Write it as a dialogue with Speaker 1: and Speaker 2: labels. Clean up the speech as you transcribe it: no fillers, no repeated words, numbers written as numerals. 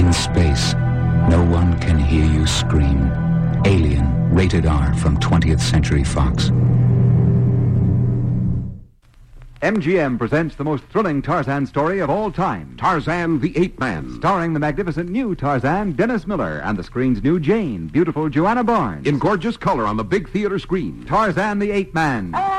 Speaker 1: In space, no one can hear you scream. Alien, rated R from 20th Century Fox.
Speaker 2: MGM presents the most thrilling Tarzan story of all time.
Speaker 3: Tarzan the Ape Man.
Speaker 2: Starring the magnificent new Tarzan, Dennis Miller, and the screen's new Jane, beautiful Joanna Barnes.
Speaker 3: In gorgeous color on the big theater screen.
Speaker 2: Tarzan the Ape Man.